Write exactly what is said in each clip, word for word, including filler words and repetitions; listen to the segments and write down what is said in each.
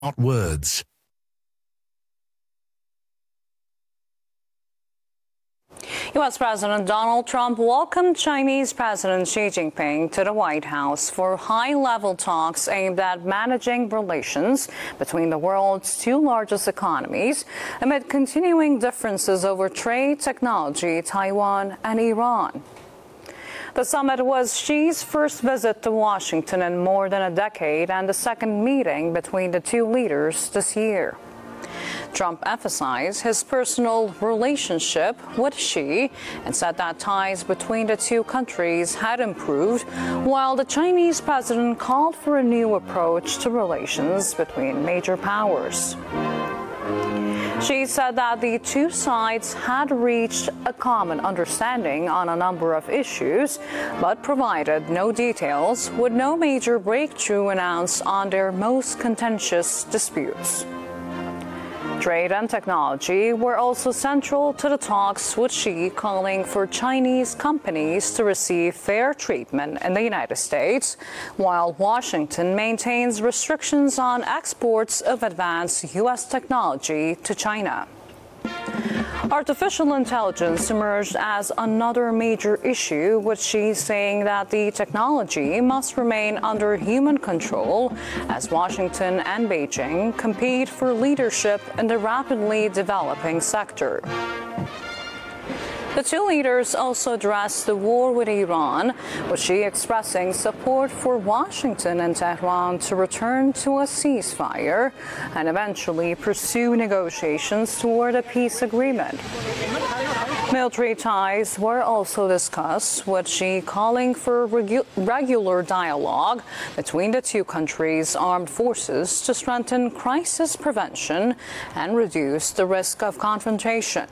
not words. U S President Donald Trump welcomed Chinese President Xi Jinping to the White House for high-level talks aimed at managing relations between the world's two largest economies amid continuing differences over trade, technology, Taiwan, and Iran. The summit was Xi's first visit to Washington in more than a decade and the second meeting between the two leaders this year. Trump emphasized his personal relationship with Xi and said that ties between the two countries had improved, while the Chinese president called for a new approach to relations between major powers. Xi said that the two sides had reached a common understanding on a number of issues, but provided no details, with no major breakthrough announced on their most contentious disputes. Trade and technology were also central to the talks, with Xi calling for Chinese companies to receive fair treatment in the United States, while Washington maintains restrictions on exports of advanced U S technology to China. Artificial intelligence emerged as another major issue, with Xi saying that the technology must remain under human control as Washington and Beijing compete for leadership in the rapidly developing sector. The two leaders also addressed the war with Iran, with Xi expressing support for Washington and Tehran to return to a ceasefire and eventually pursue negotiations toward a peace agreement. Military ties were also discussed, with Xi calling for regu- regular dialogue between the two countries' armed forces to strengthen crisis prevention and reduce the risk of confrontation.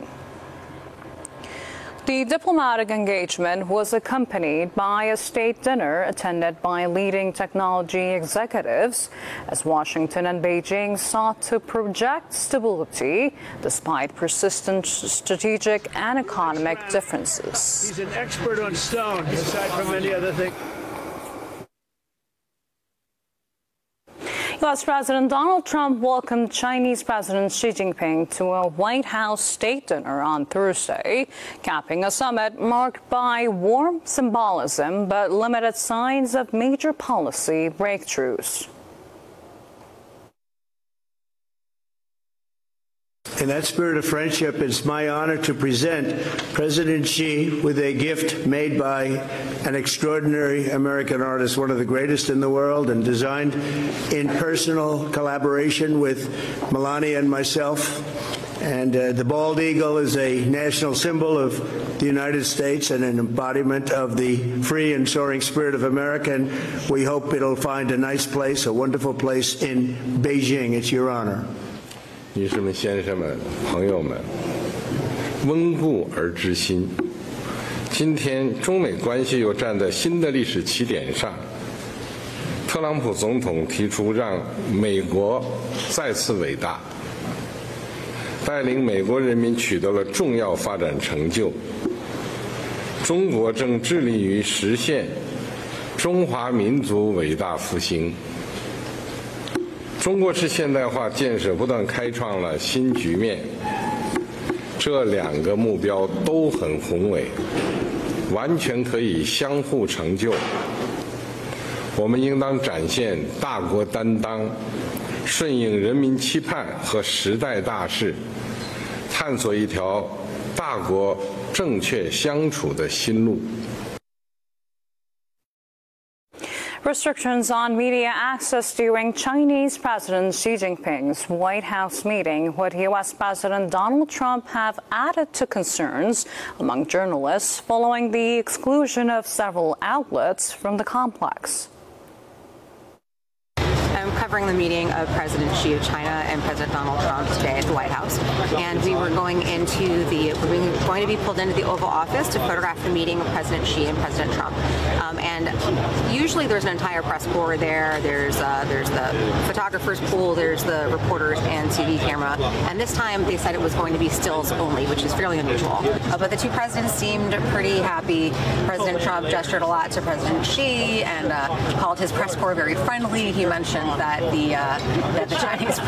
The diplomatic engagement was accompanied by a state dinner attended by leading technology executives as Washington and Beijing sought to project stability despite persistent strategic and economic differences. He's an expert on stone, aside from any other thing. U S President Donald Trump welcomed Chinese President Xi Jinping to a White House state dinner on Thursday, capping a summit marked by warm symbolism but limited signs of major policy breakthroughs. In that spirit of friendship, it's my honor to present President Xi with a gift made by an extraordinary American artist, one of the greatest in the world, and designed in personal collaboration with Melania and myself. And uh, the bald eagle is a national symbol of the United States and an embodiment of the free and soaring spirit of America. And we hope it'll find a nice place, a wonderful place in Beijing. It's your honor. 女士们、先生们、朋友们，温故而知新。今天，中美关系又站在新的历史起点上。特朗普总统提出让美国再次伟大，带领美国人民取得了重要发展成就。中国正致力于实现中华民族伟大复兴。 中国式现代化建设不断开创了新局面，这两个目标都很宏伟，完全可以相互成就。我们应当展现大国担当，顺应人民期盼和时代大势，探索一条大国正确相处的新路。 Restrictions on media access during Chinese President Xi Jinping's White House meeting with U S President Donald Trump have added to concerns among journalists following the exclusion of several outlets from the complex. I'm covering the meeting of President Xi of China and President Donald Trump today at the White House, and we were going into the we're going to be pulled into the Oval Office to photograph the meeting of President Xi and President Trump. Um, and usually there's an entire press corps there. There's uh, there's the photographers pool, there's the reporters and T V camera. And this time they said it was going to be stills only, which is fairly unusual. Uh, but the two presidents seemed pretty happy. President Trump gestured a lot to President Xi and uh, called his press corps very friendly. He mentioned that that the uh, that the Chinese